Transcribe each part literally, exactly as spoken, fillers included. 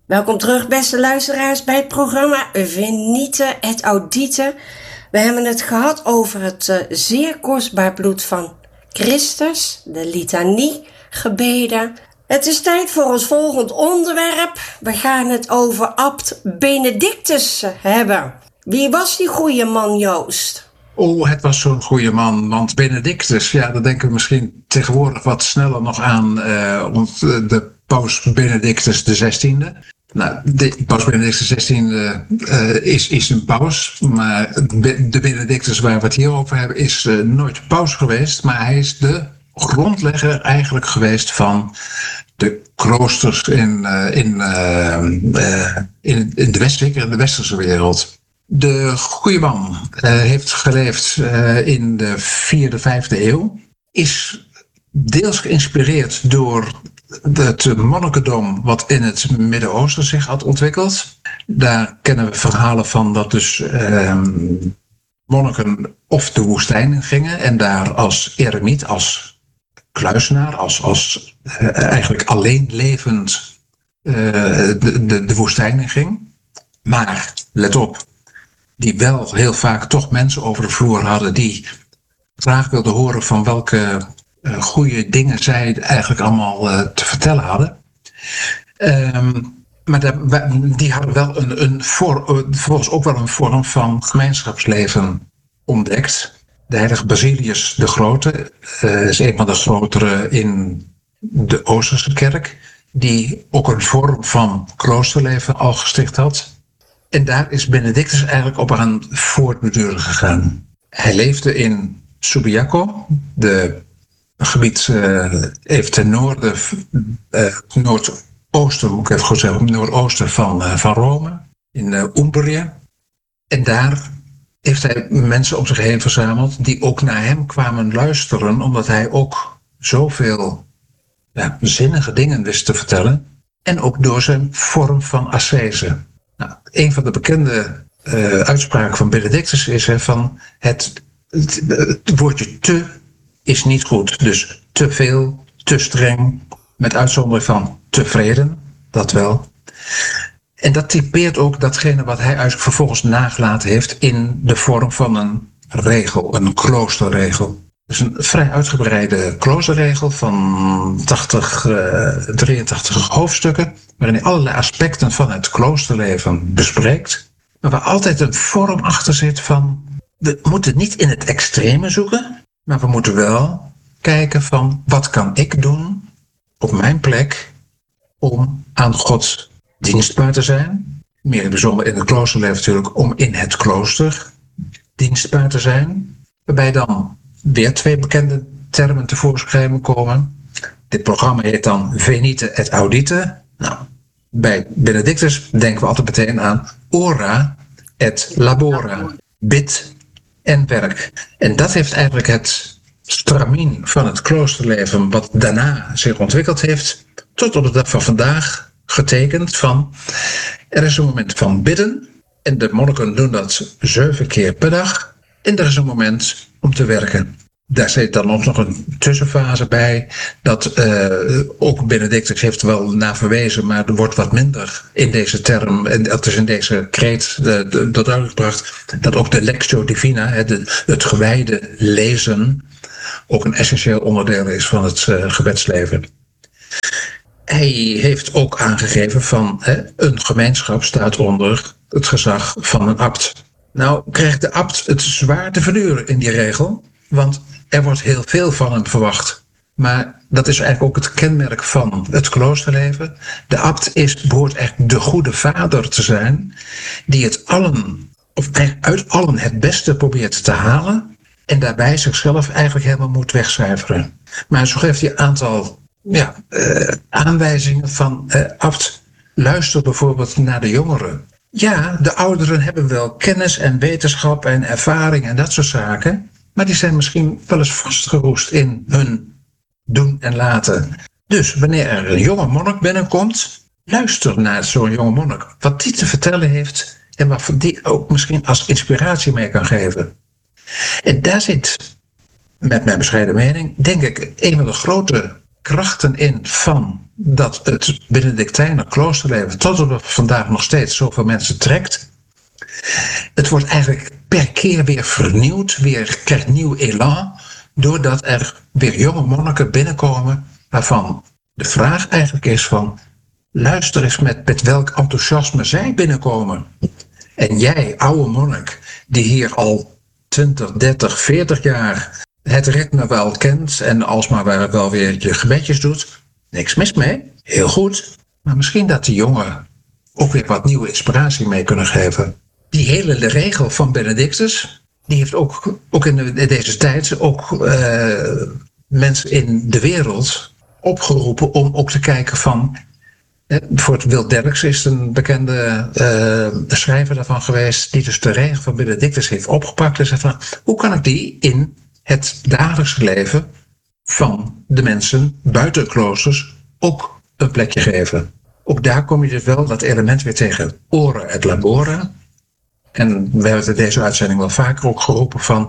Welkom terug, beste luisteraars, bij het programma Venite et Audite. We hebben het gehad over het uh, zeer kostbaar bloed van Christus, de litanie gebeden. Het is tijd voor ons volgend onderwerp. We gaan het over abt Benedictus hebben. Wie was die goede man, Joost? Oh, het was zo'n goede man, want Benedictus, ja, daar denken we misschien tegenwoordig wat sneller nog aan, uh, want de paus Benedictus de zestiende. Nou, de paus Benedictus de zestiende uh, is, is een paus, maar de Benedictus waar we het hier over hebben is uh, nooit paus geweest, maar hij is de grondlegger eigenlijk geweest van de kloosters in, uh, in, uh, uh, in, in de West, zeker in de westerse wereld. De goede man uh, heeft geleefd uh, in de vierde, vijfde eeuw. Is deels geïnspireerd door het monnikendom wat in het Midden-Oosten zich had ontwikkeld. Daar kennen we verhalen van dat dus uh, monniken of de woestijn in gingen en daar als eremiet, als kluizenaar, als, als uh, eigenlijk alleen levend uh, de, de, de woestijn in ging. Maar, let op, die wel heel vaak toch mensen over de vloer hadden die graag wilden horen van welke uh, goede dingen zij eigenlijk allemaal uh, te vertellen hadden. Um, maar daar, die hadden wel een, een voor, volgens ook wel een vorm van gemeenschapsleven ontdekt. De heilige Basilius de Grote uh, is een van de grotere in de Oosterse kerk, die ook een vorm van kloosterleven al gesticht had. En daar is Benedictus eigenlijk op aan voortborduren gegaan. Hij leefde in Subiaco, de gebied uh, even ten noorden, uh, noordoosten, moet ik even goed zeggen, noordoosten van, uh, van Rome, in uh, Umbrië. En daar heeft hij mensen om zich heen verzameld die ook naar hem kwamen luisteren, omdat hij ook zoveel ja, zinnige dingen wist te vertellen. En ook door zijn vorm van ascese. Nou, een van de bekende uh, uitspraken van Benedictus is hè, van het, het, het woordje te is niet goed. Dus te veel, te streng, met uitzondering van tevreden, dat wel. En dat typeert ook datgene wat hij eigenlijk vervolgens nagelaten heeft in de vorm van een regel, een kloosterregel. Dus een vrij uitgebreide kloosterregel van tachtig, uh, drieëntachtig hoofdstukken, waarin hij allerlei aspecten van het kloosterleven bespreekt, maar waar altijd een vorm achter zit van, we moeten niet in het extreme zoeken, maar we moeten wel kijken van, wat kan ik doen op mijn plek om aan God dienstbaar te zijn. Meer in het bijzonder in het kloosterleven natuurlijk, om in het klooster dienstbaar te zijn, waarbij dan weer twee bekende termen tevoorschijn komen. Dit programma heet dan Venite et Audite. Nou, bij Benedictus denken we altijd meteen aan ora et labora. Bid en werk. En dat heeft eigenlijk het stramien van het kloosterleven wat daarna zich ontwikkeld heeft, tot op de dag van vandaag getekend van, er is een moment van bidden en de monniken doen dat zeven keer per dag. En er is een moment om te werken. Daar zit dan ook nog een tussenfase bij. Dat uh, ook Benedictus heeft er wel naar verwezen, maar er wordt wat minder in deze term, en dat is in deze kreet uh, dat uitgebracht, dat ook de Lectio Divina, hè, de, het gewijde lezen, ook een essentieel onderdeel is van het uh, gebedsleven. Hij heeft ook aangegeven van hè, een gemeenschap staat onder het gezag van een abt. Nou krijgt de abt het zwaar te verduren in die regel, want er wordt heel veel van hem verwacht. Maar dat is eigenlijk ook het kenmerk van het kloosterleven. De abt is, behoort echt de goede vader te zijn, die het allen, of uit allen het beste probeert te halen en daarbij zichzelf eigenlijk helemaal moet wegcijferen. Maar zo geeft hij een aantal ja, uh, aanwijzingen van uh, abt, luister bijvoorbeeld naar de jongeren. Ja, de ouderen hebben wel kennis en wetenschap en ervaring en dat soort zaken, maar die zijn misschien wel eens vastgeroest in hun doen en laten. Dus wanneer er een jonge monnik binnenkomt, luister naar zo'n jonge monnik, wat die te vertellen heeft en wat die ook misschien als inspiratie mee kan geven. En daar zit, met mijn bescheiden mening, denk ik, een van de grote krachten in van dat het Benedictijner kloosterleven tot op vandaag nog steeds zoveel mensen trekt. Het wordt eigenlijk per keer weer vernieuwd, weer krijgt nieuw elan, doordat er weer jonge monniken binnenkomen waarvan de vraag eigenlijk is van, luister eens met, met welk enthousiasme zij binnenkomen. En jij, oude monnik, die hier al twintig, dertig, veertig jaar het ritme wel kent en alsmaar wel weer je gebedjes doet, niks mis mee, heel goed. Maar misschien dat die jongen ook weer wat nieuwe inspiratie mee kunnen geven. Die hele regel van Benedictus, die heeft ook, ook in, de, in deze tijd ook uh, mensen in de wereld opgeroepen om ook te kijken van, eh, voor het Wil Derks is een bekende uh, schrijver daarvan geweest, die dus de regel van Benedictus heeft opgepakt en zei van, hoe kan ik die in het dagelijks leven van de mensen buiten kloosters ook een plekje geven. Ook daar kom je dus wel dat element weer tegen ora et labora. En we hebben het in deze uitzending wel vaker ook geroepen van,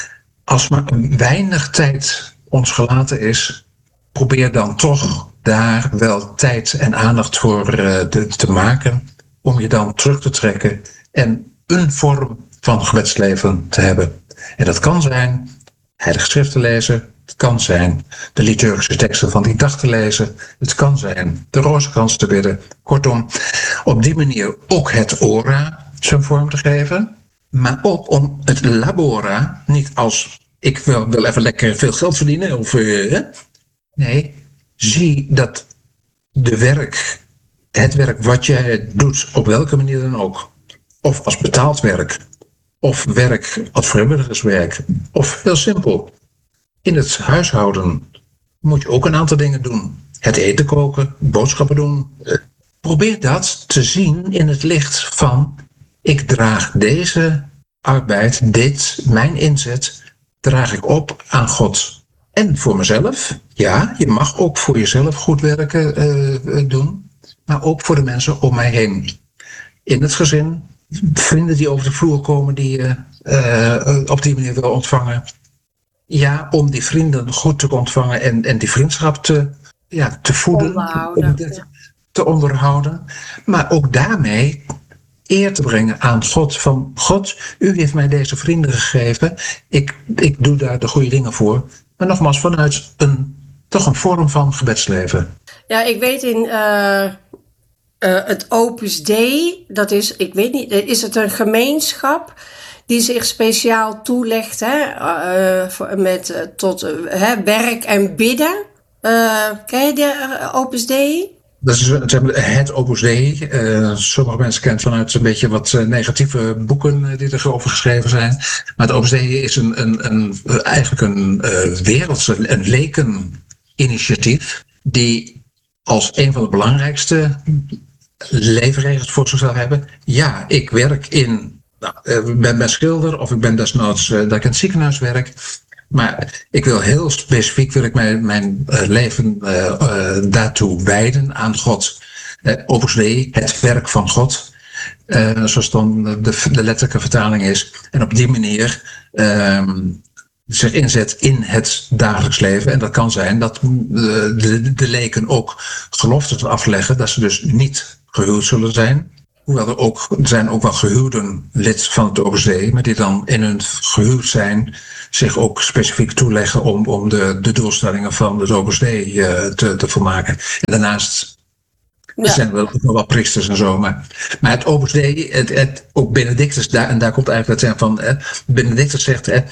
als maar weinig tijd ons gelaten is, probeer dan toch daar wel tijd en aandacht voor uh, de, te maken, om je dan terug te trekken en een vorm van gebedsleven te hebben. En dat kan zijn Heilige Schrift te lezen, het kan zijn de liturgische teksten van die dag te lezen, het kan zijn de rozenkrans te bidden. Kortom, op die manier ook het ora zijn vorm te geven, maar ook om het labora niet als ik wil, wil even lekker veel geld verdienen, of uh, nee, zie dat de werk, het werk wat jij doet, op welke manier dan ook, of als betaald werk, of werk als vrijwilligerswerk, of heel simpel, in het huishouden moet je ook een aantal dingen doen. Het eten koken, boodschappen doen. Probeer dat te zien in het licht van, ik draag deze arbeid, dit, mijn inzet, draag ik op aan God. En voor mezelf, ja, je mag ook voor jezelf goed werken uh, doen, maar ook voor de mensen om mij heen. In het gezin, vrienden die over de vloer komen die je uh, op die manier wil ontvangen. Ja, om die vrienden goed te ontvangen en, en die vriendschap te, ja, te voeden, onderhouden, te, ja. te onderhouden. Maar ook daarmee eer te brengen aan God. Van God, u heeft mij deze vrienden gegeven. Ik, ik doe daar de goede dingen voor. Maar nogmaals, vanuit een, toch een vorm van gebedsleven. Ja, ik weet in uh, uh, het Opus Dei, dat is, ik weet niet, is het een gemeenschap die zich speciaal toelegt hè, uh, voor, met, uh, tot uh, hè, werk en bidden. Uh, ken je de uh, Opus Dei? Dat is het Opus Dei. Uh, sommige mensen kennen vanuit een beetje wat uh, negatieve boeken uh, die erover geschreven zijn. Maar het Opus Dei is een, een, een, eigenlijk een uh, wereldse, een lekeninitiatief die als een van de belangrijkste leefregels voor zichzelf hebben. Ja, ik werk in, nou, ik ben, ben schilder of ik ben desnoods uh, dat ik in het ziekenhuis werk. Maar ik wil heel specifiek wil ik mijn, mijn uh, leven uh, uh, daartoe wijden aan God. Uh, Opus Dei, het werk van God. Uh, zoals dan de, de letterlijke vertaling is. En op die manier uh, zich inzet in het dagelijks leven. En dat kan zijn dat de, de, de leken ook geloftes afleggen. Dat ze dus niet gehuwd zullen zijn. Hoewel er ook er zijn ook wel gehuwden lid van het Opus Dei. Maar die dan in hun gehuwd zijn zich ook specifiek toeleggen om, om de, de doelstellingen van het Opus Dei uh, te, te volmaken. En daarnaast ja. zijn er wel, ook nog wel priesters en zo. Maar, maar het Opus Dei, het, het, ook Benedictus, daar, en daar komt eigenlijk het van, eh, Benedictus zegt, eh,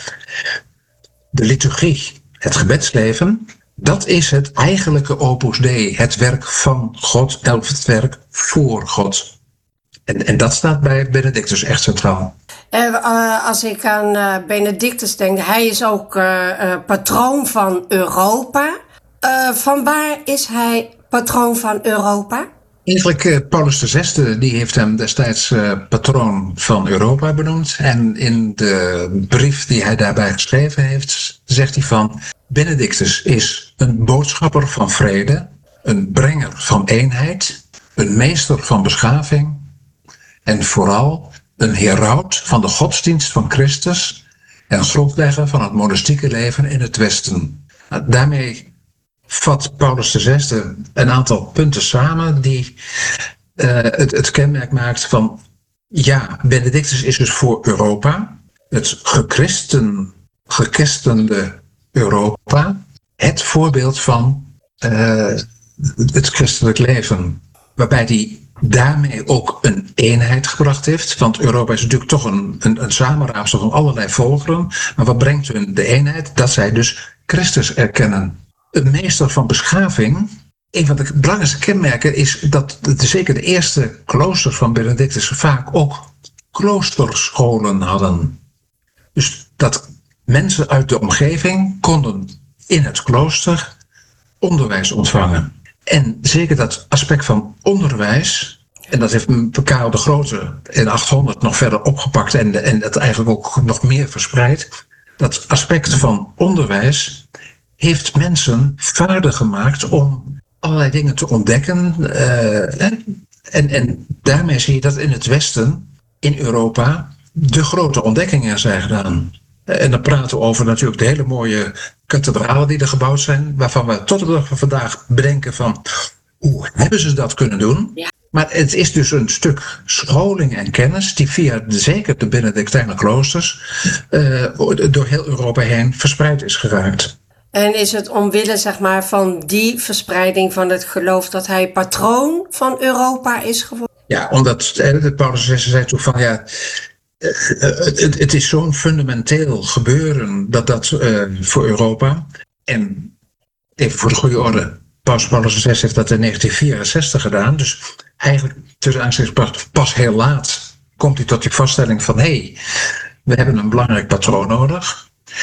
de liturgie, het gebedsleven, dat is het eigenlijke Opus Dei, het werk van God, of het werk voor God. En, en dat staat bij Benedictus echt centraal. Uh, uh, als ik aan uh, Benedictus denk, hij is ook uh, uh, patroon van Europa. Uh, van waar is hij patroon van Europa? Eigenlijk uh, Paulus de Zesde, die heeft hem destijds uh, patroon van Europa benoemd. En in de brief die hij daarbij geschreven heeft, zegt hij van, Benedictus is een boodschapper van vrede, een brenger van eenheid, een meester van beschaving en vooral een heraut van de godsdienst van Christus en grondlegger van het monastieke leven in het Westen. Nou, daarmee vat Paulus de zesde een aantal punten samen die uh, het, het kenmerk maakt van, ja, Benedictus is dus voor Europa, het gechristen, gechristende Europa, het voorbeeld van uh, het christelijk leven, waarbij hij daarmee ook een eenheid gebracht heeft. Want Europa is natuurlijk toch een, een, een samenraapsel van allerlei volkeren. Maar wat brengt hun de eenheid? Dat zij dus Christus erkennen. Een meester van beschaving, een van de belangrijkste kenmerken is dat de, zeker de eerste kloosters van Benedictus vaak ook kloosterscholen hadden. Dus dat mensen uit de omgeving konden in het klooster onderwijs ontvangen. En zeker dat aspect van onderwijs, en dat heeft Karel de Grote in achthonderd nog verder opgepakt en, en dat eigenlijk ook nog meer verspreid. Dat aspect van onderwijs heeft mensen vaardig gemaakt om allerlei dingen te ontdekken. Uh, en, en daarmee zie je dat in het Westen, in Europa, de grote ontdekkingen zijn gedaan. En dan praten we over natuurlijk de hele mooie kathedralen die er gebouwd zijn, waarvan we tot de dag van vandaag bedenken van, hoe hebben ze dat kunnen doen? Ja. Maar het is dus een stuk scholing en kennis die via de, zeker de Benedictijner kloosters uh, door heel Europa heen verspreid is geraakt. En is het omwille, zeg maar, van die verspreiding van het geloof dat hij patroon van Europa is geworden? Ja, omdat de Paulus de zesde zei toen van, ja, Het, het is zo'n fundamenteel gebeuren dat dat uh, voor Europa. En even voor de goede orde, Paus Paulus de zesde heeft dat in negentien vierenzestig gedaan. Dus eigenlijk tussen aanstekens pas heel laat komt hij tot die vaststelling van, hé, hey, we hebben een belangrijk patroon nodig.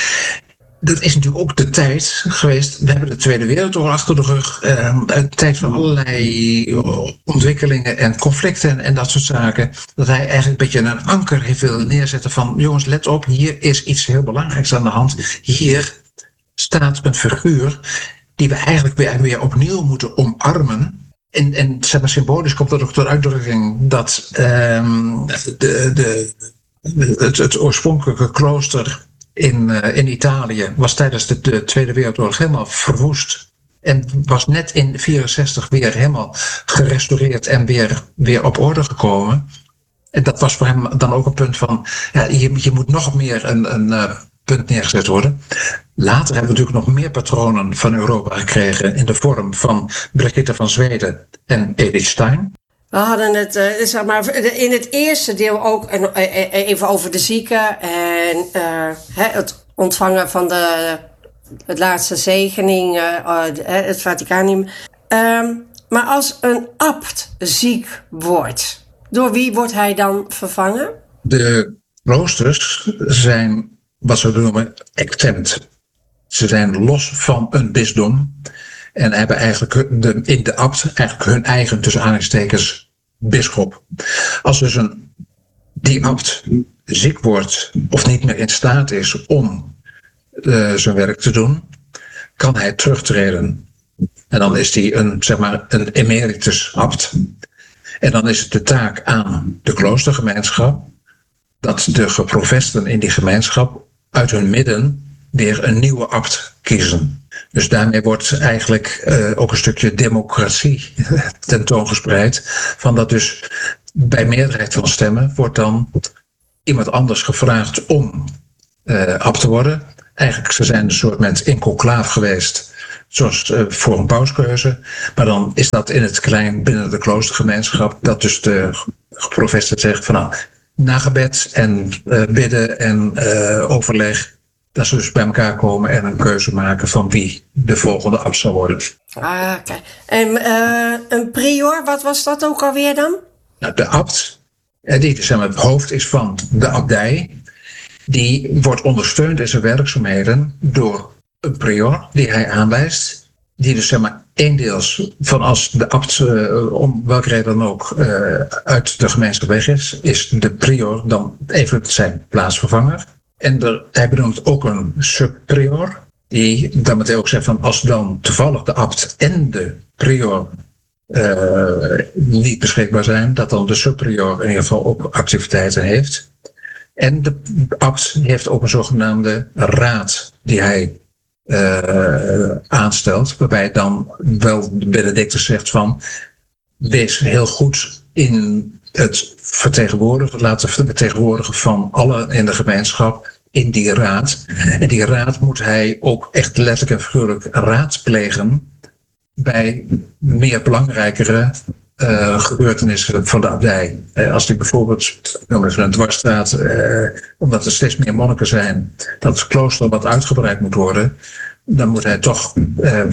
Dat is natuurlijk ook de tijd geweest. We hebben de Tweede Wereldoorlog achter de rug. Uh, een tijd van allerlei ontwikkelingen en conflicten en, en dat soort zaken. Dat hij eigenlijk een beetje een anker heeft willen neerzetten van, jongens, let op, hier is iets heel belangrijks aan de hand. Hier staat een figuur die we eigenlijk weer, weer opnieuw moeten omarmen. En, en zeg maar, symbolisch komt dat ook tot uitdrukking dat um, de, de, het, het oorspronkelijke klooster In, uh, in Italië was tijdens de, de Tweede Wereldoorlog helemaal verwoest. En was net in vierenzestig weer helemaal gerestaureerd en weer, weer op orde gekomen. En dat was voor hem dan ook een punt van, ja, je, je moet nog meer een, een uh, punt neergezet worden. Later hebben we natuurlijk nog meer patronen van Europa gekregen in de vorm van Brigitte van Zweden en Edith Stein. We hadden het, uh, zeg maar, in het eerste deel ook uh, even over de zieken en uh, het ontvangen van de het laatste zegening, uh, het Vaticanium. Um, maar als een abt ziek wordt, door wie wordt hij dan vervangen? De kloosters zijn wat ze noemen exempt. Ze zijn los van een bisdom en hebben eigenlijk de, in de abt eigenlijk hun eigen, tussen aanhalingstekens, bisschop. Als dus een, die abt ziek wordt of niet meer in staat is om uh, zijn werk te doen, kan hij terugtreden. En dan is hij een, zeg maar, een emeritus abt. En dan is het de taak aan de kloostergemeenschap dat de geprofesten in die gemeenschap uit hun midden weer een nieuwe abt kiezen. Dus daarmee wordt eigenlijk uh, ook een stukje democratie tentoongespreid. Van dat dus bij meerderheid van stemmen wordt dan iemand anders gevraagd om uh, abt te worden. Eigenlijk ze zijn een soort mensen in conclave geweest, zoals uh, voor een pauskeuze. Maar dan is dat in het klein binnen de kloostergemeenschap, dat dus de geprofesten zegt van nou, na gebed en uh, bidden en uh, overleg, dat ze dus bij elkaar komen en een keuze maken van wie de volgende abt zal worden. Ah, oké. Okay. En uh, een prior, wat was dat ook alweer dan? Nou, de abt, die zeg maar, het hoofd is van de abdij, die wordt ondersteund in zijn werkzaamheden door een prior die hij aanwijst. Die dus zeg maar eendeels van als de abt, uh, om welke reden dan ook, uh, uit de gemeenschap weg is, is de prior dan even zijn plaatsvervanger. En er, hij benoemt ook een subprior, die dan meteen ook zegt van als dan toevallig de abt en de prior uh, niet beschikbaar zijn, dat dan de subprior in ieder geval ook activiteiten heeft. En de abt heeft ook een zogenaamde raad die hij uh, aanstelt. Waarbij dan wel de Benedictus zegt van, wees heel goed in het vertegenwoordigen, het laten vertegenwoordigen van allen in de gemeenschap in die raad. En die raad moet hij ook echt letterlijk en figuurlijk raadplegen bij meer belangrijkere uh, gebeurtenissen van de abdij. Uh, als die bijvoorbeeld, noem even een dwarsstraat, uh, omdat er steeds meer monniken zijn, dat het klooster wat uitgebreid moet worden, dan moet hij toch uh,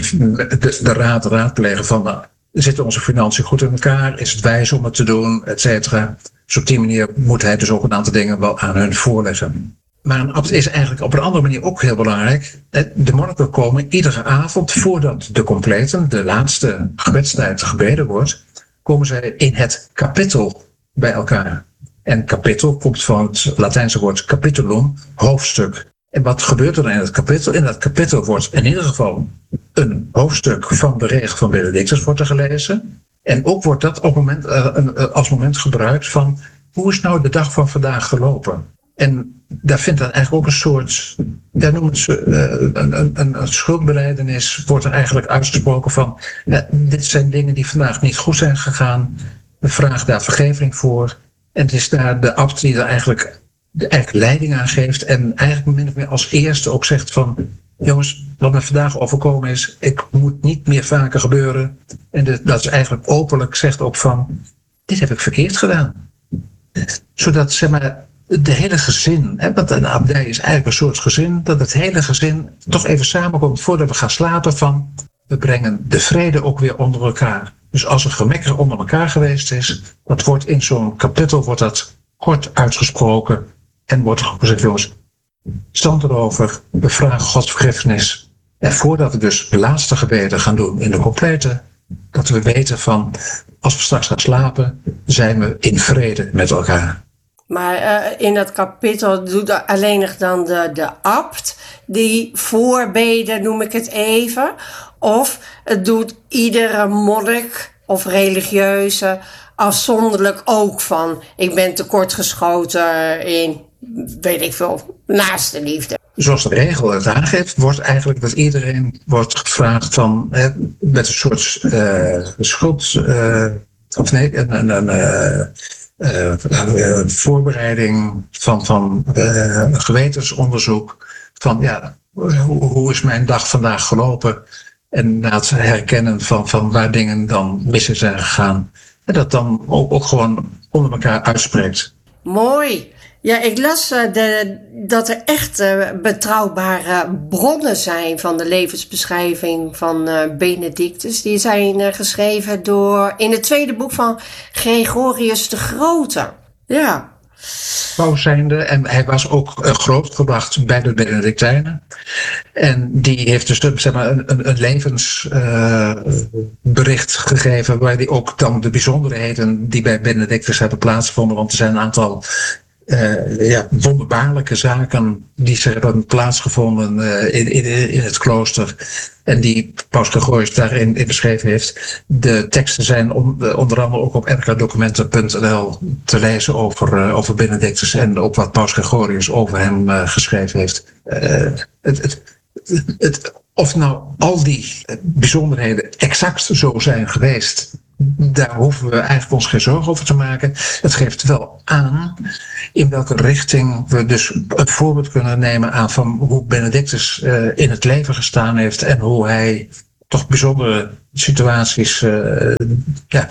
de, de raad raadplegen van, nou, zitten onze financiën goed in elkaar? Is het wijs om het te doen? Et cetera. Dus op die manier moet hij dus ook een aantal dingen wel aan hun voorleggen. Maar een abt is eigenlijk op een andere manier ook heel belangrijk. De monniken komen iedere avond, voordat de completen, de laatste gebedstijd gebeden wordt, komen zij in het kapittel bij elkaar. En kapittel komt van het Latijnse woord capitulum, hoofdstuk. En wat gebeurt er in het kapittel? In dat kapittel wordt in ieder geval een hoofdstuk van de regel van Benedictus wordt er gelezen. En ook wordt dat op moment, uh, als moment gebruikt van, hoe is nou de dag van vandaag gelopen? En daar vindt dan eigenlijk ook een soort, daar noemen ze uh, een, een, een schuldbelijdenis, wordt er eigenlijk uitgesproken van, ja, dit zijn dingen die vandaag niet goed zijn gegaan. We vragen daar vergeving voor. En het is daar de abt die er eigenlijk de eigenlijk leiding aan geeft en eigenlijk min of meer als eerste ook zegt van, jongens, wat me vandaag overkomen is, ik moet niet meer vaker gebeuren. En de, dat is eigenlijk openlijk zegt ook van, dit heb ik verkeerd gedaan. Zodat, zeg maar, de hele gezin, hè, want een abdij is eigenlijk een soort gezin, dat het hele gezin toch even samenkomt voordat we gaan slapen van, we brengen de vrede ook weer onder elkaar. Dus als er gemekker onder elkaar geweest is, dat wordt in zo'n kapittel wordt dat kort uitgesproken en wordt gezegd, jongens, stand erover, we vragen Gods vergiffenis. En voordat we dus de laatste gebeden gaan doen in de complete, dat we weten van, als we straks gaan slapen, zijn we in vrede met elkaar. Maar uh, in dat kapittel doet alleen dan de, de abt die voorbeden, noem ik het even. Of het doet iedere monnik of religieuze afzonderlijk ook van, ik ben tekortgeschoten in, weet ik veel, naaste liefde. Zoals de regel het aangeeft, wordt eigenlijk dat iedereen wordt gevraagd van, hè, met een soort uh, schuld, uh, of nee, een, een, een uh, uh, voorbereiding van, van uh, gewetensonderzoek, van ja, hoe, hoe is mijn dag vandaag gelopen? En na het herkennen van, van waar dingen dan mis zijn gegaan. En dat dan ook, ook gewoon onder elkaar uitspreekt. Mooi. Ja, ik las uh, de, dat er echt uh, betrouwbare bronnen zijn van de levensbeschrijving van uh, Benedictus. Die zijn uh, geschreven door in het tweede boek van Gregorius de Grote. Ja. Paus zijnde, en hij was ook uh, grootgebracht bij de Benedictijnen. En die heeft dus zeg maar, een, een levensbericht uh, gegeven, waar hij ook dan de bijzonderheden die bij Benedictus hebben plaatsgevonden, want er zijn een aantal Uh, ja, wonderbaarlijke zaken die ze hebben plaatsgevonden uh, in, in, in het klooster en die Paus Gregorius daarin in beschreven heeft. De teksten zijn on, uh, onder andere ook op r k documenten punt n l te lezen over, uh, over Benedictus en ook wat Paus Gregorius over hem uh, geschreven heeft. Uh, het, het, het, het, of nou al die bijzonderheden exact zo zijn geweest, daar hoeven we eigenlijk ons geen zorgen over te maken. Het geeft wel aan in welke richting we dus het voorbeeld kunnen nemen aan van hoe Benedictus uh, in het leven gestaan heeft en hoe hij toch bijzondere situaties uh, ja,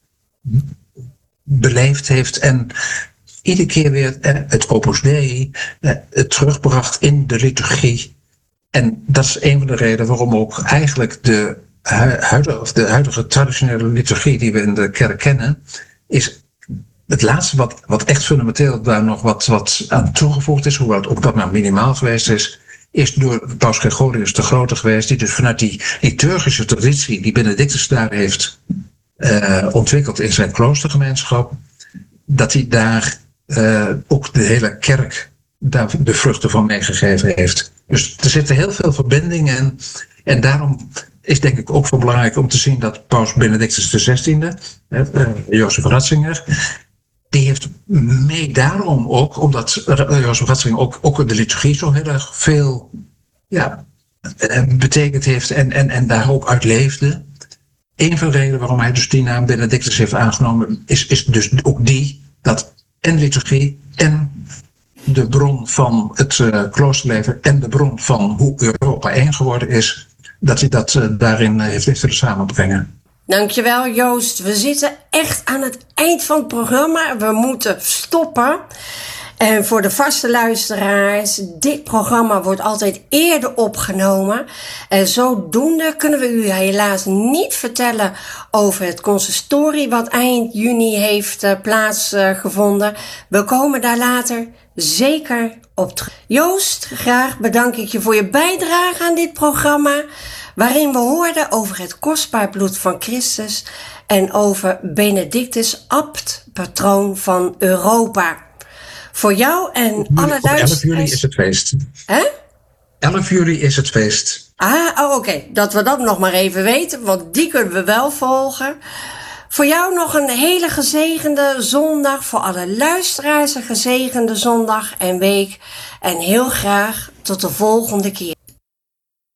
beleefd heeft en iedere keer weer uh, het Opus Dei uh, het terugbracht in de liturgie. En dat is een van de redenen waarom ook eigenlijk de huidige, of de huidige traditionele liturgie die we in de kerk kennen, is het laatste wat, wat echt fundamenteel daar nog wat, wat aan toegevoegd is, hoewel het ook dat maar minimaal geweest is, is door Paus Gregorius de Grote geweest, die dus vanuit die liturgische traditie die Benedictus daar heeft uh, ontwikkeld in zijn kloostergemeenschap, dat hij daar uh, ook de hele kerk daar de vruchten van meegegeven heeft. Dus er zitten heel veel verbindingen in en daarom is denk ik ook wel belangrijk om te zien dat Paus Benedictus de zestiende, uh, Jozef Ratzinger, die heeft mee daarom ook, omdat Jozef Ratzinger ook, ook de liturgie zo heel erg veel ja, uh, betekend heeft en, en, en daar ook uit leefde. Een van de redenen waarom hij dus die naam Benedictus heeft aangenomen, is, is dus ook die, dat en liturgie en de bron van het uh, kloosterleven en de bron van hoe Europa één geworden is, dat hij dat uh, daarin uh, heeft willen samenbrengen. Dankjewel Joost. We zitten echt aan het eind van het programma. We moeten stoppen. En voor de vaste luisteraars, dit programma wordt altijd eerder opgenomen. En zodoende kunnen we u helaas niet vertellen over het consistorie wat eind juni heeft uh, plaatsgevonden. Uh, we komen daar later zeker op terug. Joost, graag bedank ik je voor je bijdrage aan dit programma, waarin we hoorden over het kostbaar bloed van Christus en over Benedictus, abt, patroon van Europa. Voor jou en juli, alle luisteraars. elf juli is het feest. Hè? elf juli is het feest. Ah, oh, oké. Okay. Dat we dat nog maar even weten, want die kunnen we wel volgen. Voor jou nog een hele gezegende zondag. Voor alle luisteraars een gezegende zondag en week. En heel graag tot de volgende keer.